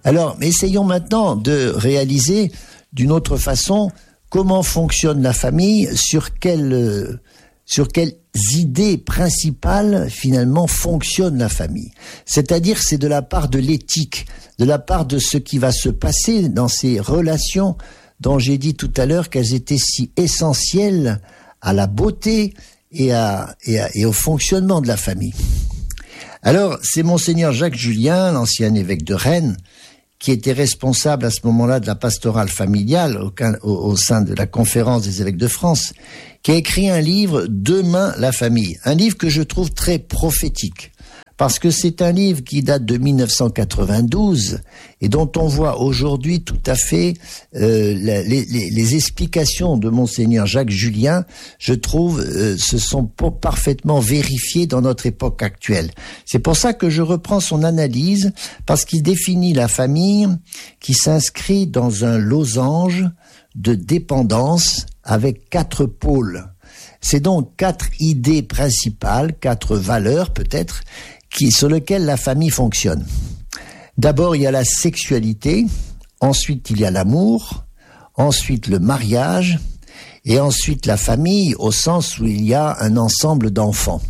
Alors, essayons maintenant de réaliser d'une autre façon comment fonctionne la famille, sur quelles idées principales finalement fonctionne la famille. C'est-à-dire c'est de la part de l'éthique, de la part de ce qui va se passer dans ces relations dont j'ai dit tout à l'heure qu'elles étaient si essentielles à la beauté et au fonctionnement de la famille. Alors, c'est Monseigneur Jacques Julien, l'ancien évêque de Rennes, qui était responsable à ce moment-là de la pastorale familiale au sein de la conférence des évêques de France, qui a écrit un livre « Demain la famille », un livre que je trouve très prophétique, parce que c'est un livre qui date de 1992 et dont on voit aujourd'hui tout à fait les explications de Monseigneur Jacques Julien, je trouve, se sont parfaitement vérifiées dans notre époque actuelle. C'est pour ça que je reprends son analyse, parce qu'il définit la famille qui s'inscrit dans un losange de dépendance avec 4 pôles. C'est donc 4 idées principales, 4 valeurs peut-être, sur lesquelles la famille fonctionne. D'abord, il y a la sexualité, ensuite il y a l'amour, ensuite le mariage, et ensuite la famille au sens où il y a un ensemble d'enfants.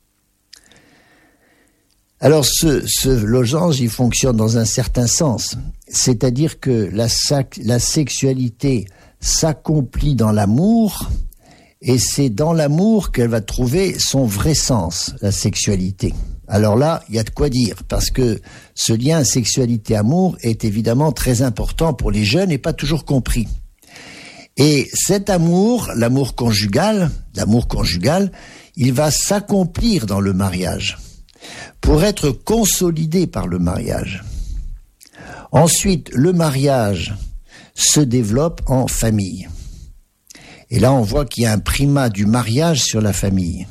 Alors ce losange, il fonctionne dans un certain sens, c'est-à-dire que la sexualité s'accomplit dans l'amour, et c'est dans l'amour qu'elle va trouver son vrai sens, la sexualité. Alors là, il y a de quoi dire, parce que ce lien sexualité-amour est évidemment très important pour les jeunes et pas toujours compris. Et cet amour, l'amour conjugal, il va s'accomplir dans le mariage, pour être consolidé par le mariage. Ensuite, le mariage se développe en famille. Et là, on voit qu'il y a un primat du mariage sur la famille.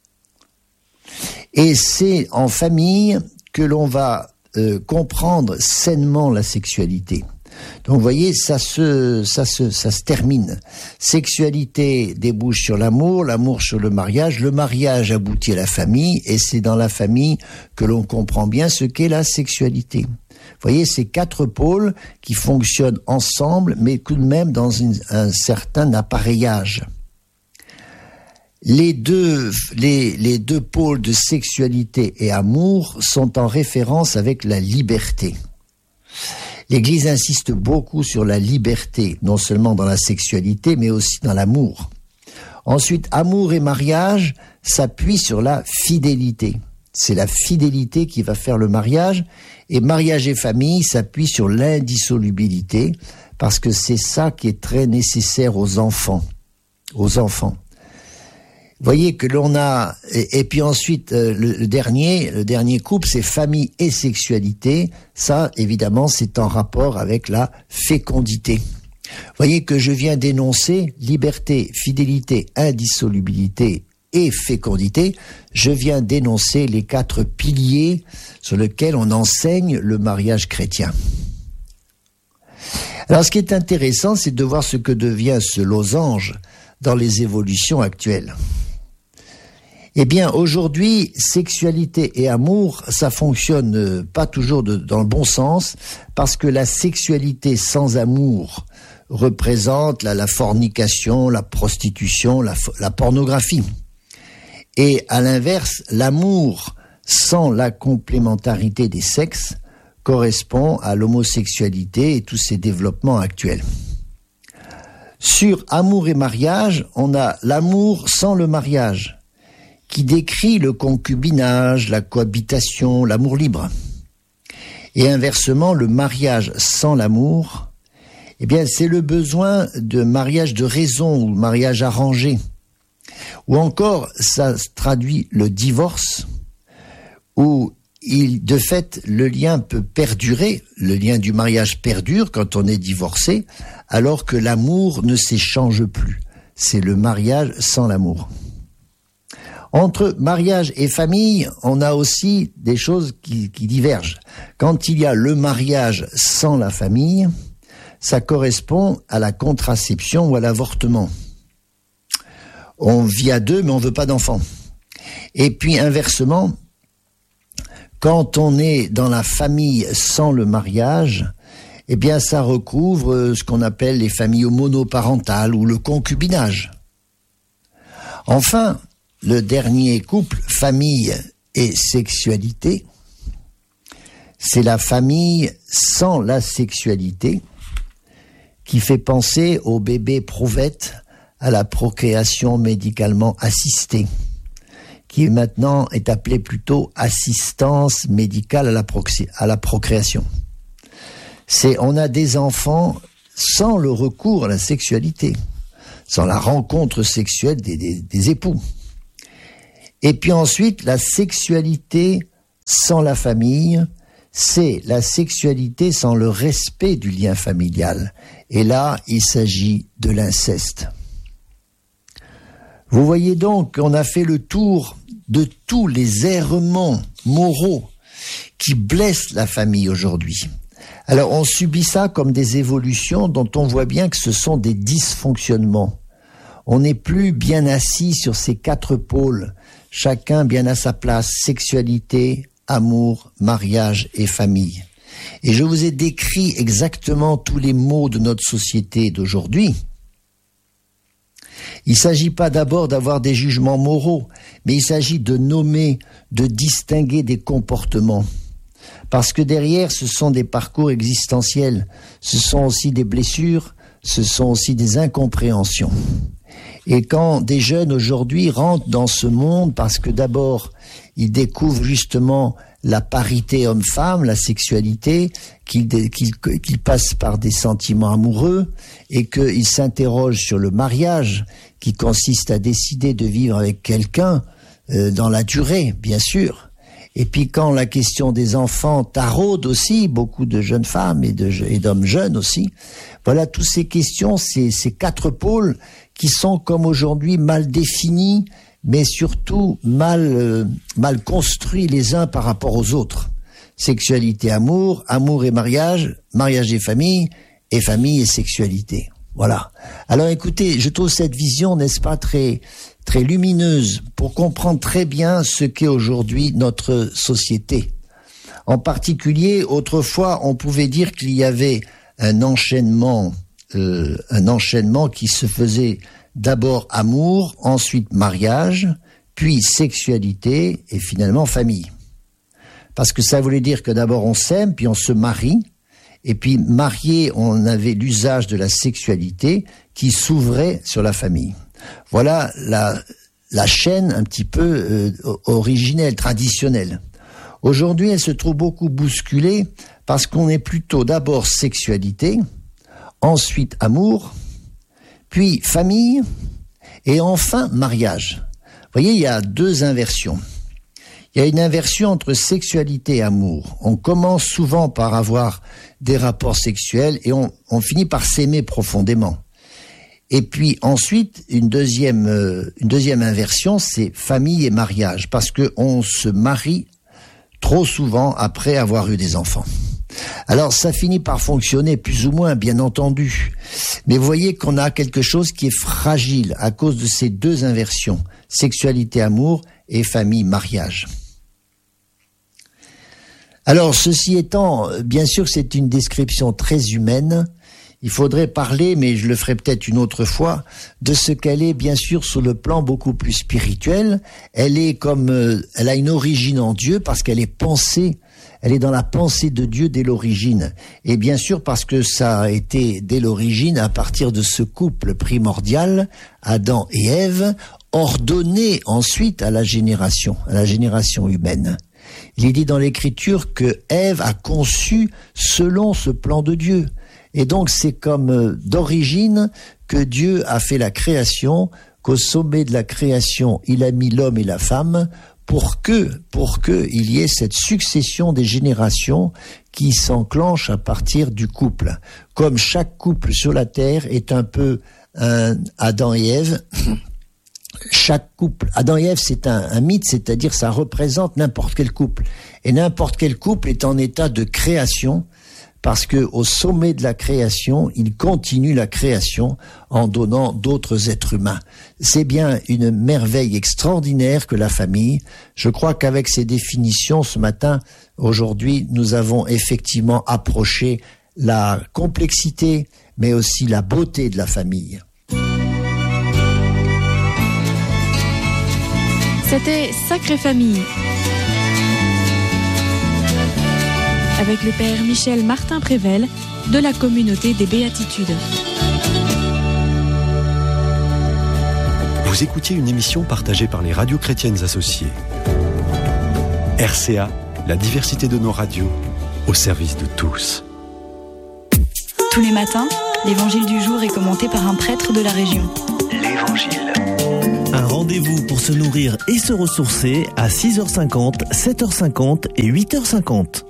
Et c'est en famille que l'on va comprendre sainement la sexualité. Donc vous voyez, ça se termine. Sexualité débouche sur l'amour, l'amour sur le mariage aboutit à la famille, et c'est dans la famille que l'on comprend bien ce qu'est la sexualité. Vous voyez, ces 4 pôles qui fonctionnent ensemble, mais tout de même dans un certain appareillage. Les deux pôles de sexualité et amour sont en référence avec la liberté. L'Église insiste beaucoup sur la liberté, non seulement dans la sexualité, mais aussi dans l'amour. Ensuite, amour et mariage s'appuient sur la fidélité. C'est la fidélité qui va faire le mariage, et mariage et famille s'appuient sur l'indissolubilité, parce que c'est ça qui est très nécessaire aux enfants. Vous voyez que l'on a, et puis ensuite le dernier couple, c'est famille et sexualité. Ça, évidemment, c'est en rapport avec la fécondité. Vous voyez que je viens d'énoncer liberté, fidélité, indissolubilité et fécondité. Je viens d'énoncer les 4 piliers sur lesquels on enseigne le mariage chrétien. Alors, ce qui est intéressant, c'est de voir ce que devient ce losange dans les évolutions actuelles. Eh bien, aujourd'hui, sexualité et amour, ça fonctionne pas toujours dans le bon sens, parce que la sexualité sans amour représente la fornication, la prostitution, la pornographie. Et à l'inverse, l'amour sans la complémentarité des sexes correspond à l'homosexualité et tous ces développements actuels. Sur amour et mariage, on a l'amour sans le mariage, qui décrit le concubinage, la cohabitation, l'amour libre. Et inversement, le mariage sans l'amour, eh bien, c'est le besoin de mariage de raison ou mariage arrangé. Ou encore, ça traduit le divorce, où de fait, le lien peut perdurer, le lien du mariage perdure quand on est divorcé, alors que l'amour ne s'échange plus. C'est le mariage sans l'amour. Entre mariage et famille, on a aussi des choses qui divergent. Quand il y a le mariage sans la famille, ça correspond à la contraception ou à l'avortement. On vit à 2, mais on veut pas d'enfants. Et puis inversement, Quand on est dans la famille sans le mariage, eh bien ça recouvre ce qu'on appelle les familles monoparentales ou le concubinage. Enfin, le dernier couple, famille et sexualité, c'est la famille sans la sexualité qui fait penser au bébé prouvette, à la procréation médicalement assistée, qui maintenant est appelée plutôt assistance médicale à la procréation. On a des enfants sans le recours à la sexualité, sans la rencontre sexuelle des époux. Et puis ensuite, la sexualité sans la famille, c'est la sexualité sans le respect du lien familial. Et là, il s'agit de l'inceste. Vous voyez donc qu'on a fait le tour de tous les errements moraux qui blessent la famille aujourd'hui. Alors on subit ça comme des évolutions dont on voit bien que ce sont des dysfonctionnements. On n'est plus bien assis sur ces 4 pôles, chacun bien à sa place, sexualité, amour, mariage et famille. Et je vous ai décrit exactement tous les maux de notre société d'aujourd'hui. Il ne s'agit pas d'abord d'avoir des jugements moraux, mais il s'agit de nommer, de distinguer des comportements. Parce que derrière, ce sont des parcours existentiels, ce sont aussi des blessures, ce sont aussi des incompréhensions. Et quand des jeunes aujourd'hui rentrent dans ce monde, parce que d'abord, ils découvrent justement la parité homme-femme, la sexualité, qu'ils passent par des sentiments amoureux et qu'ils s'interrogent sur le mariage qui consiste à décider de vivre avec quelqu'un dans la durée, bien sûr. Et puis quand la question des enfants taraude aussi, beaucoup de jeunes femmes et d'hommes jeunes aussi, voilà, toutes ces questions, ces 4 pôles qui sont comme aujourd'hui mal définis, mais surtout mal construits les uns par rapport aux autres. Sexualité, amour, amour et mariage, mariage et famille et sexualité. Voilà. Alors écoutez, je trouve cette vision, n'est-ce pas, très lumineuse pour comprendre très bien ce qu'est aujourd'hui notre société. En particulier, autrefois, on pouvait dire qu'il y avait un enchaînement qui se faisait d'abord amour, ensuite mariage, puis sexualité et finalement famille. Parce que ça voulait dire que d'abord on s'aime, puis on se marie, et puis marié, on avait l'usage de la sexualité qui s'ouvrait sur la famille. Voilà la chaîne un petit peu originelle, traditionnelle. Aujourd'hui, elle se trouve beaucoup bousculée parce qu'on est plutôt d'abord sexualité, ensuite amour, puis famille, et enfin mariage. Vous voyez, il y a 2 inversions. Il y a une inversion entre sexualité et amour. On commence souvent par avoir des rapports sexuels et on finit par s'aimer profondément. Et puis ensuite, une deuxième inversion, c'est famille et mariage, parce que on se marie trop souvent après avoir eu des enfants. Alors ça finit par fonctionner plus ou moins, bien entendu. Mais vous voyez qu'on a quelque chose qui est fragile à cause de ces 2 inversions, sexualité, amour et famille, mariage. Alors ceci étant, bien sûr c'est une description très humaine. Il faudrait parler, mais je le ferai peut-être une autre fois, de ce qu'elle est bien sûr sur le plan beaucoup plus spirituel. Elle a une origine en Dieu parce qu'elle est pensée. Elle est dans la pensée de Dieu dès l'origine. Et bien sûr parce que ça a été dès l'origine, à partir de ce couple primordial, Adam et Ève, ordonné ensuite à la génération humaine. Il est dit dans l'Écriture que Ève a conçu selon ce plan de Dieu. Et donc c'est comme d'origine que Dieu a fait la création, qu'au sommet de la création, il a mis l'homme et la femme, pour que il y ait cette succession des générations qui s'enclenche à partir du couple. Comme chaque couple sur la terre est un peu Adam et Ève, chaque couple, Adam et Ève, c'est un mythe, c'est-à-dire ça représente n'importe quel couple. Et n'importe quel couple est en état de création parce que au sommet de la création, il continue la création en donnant d'autres êtres humains. C'est bien une merveille extraordinaire que la famille. Je crois qu'avec ces définitions, ce matin, aujourd'hui, nous avons effectivement approché la complexité, mais aussi la beauté de la famille. C'était Sacrée Famille, avec le père Michel Martin-Prével de la communauté des Béatitudes. Vous écoutiez une émission partagée par les radios chrétiennes associées. RCA, la diversité de nos radios, au service de tous. Tous les matins, l'évangile du jour est commenté par un prêtre de la région. L'Évangile. Un rendez-vous pour se nourrir et se ressourcer à 6h50, 7h50 et 8h50.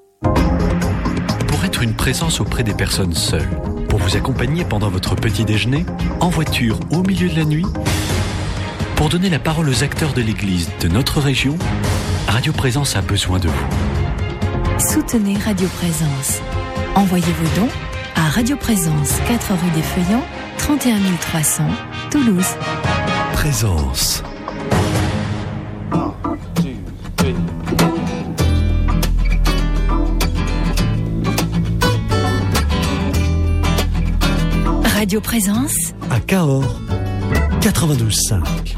Pour être une présence auprès des personnes seules, pour vous accompagner pendant votre petit déjeuner, en voiture ou au milieu de la nuit, pour donner la parole aux acteurs de l'Église de notre région, Radio Présence a besoin de vous. Soutenez Radio Présence. Envoyez vos dons à Radio Présence, 4 rue des Feuillants, 31 300, Toulouse. Présence. Radio Présence À Cahors, 92.5.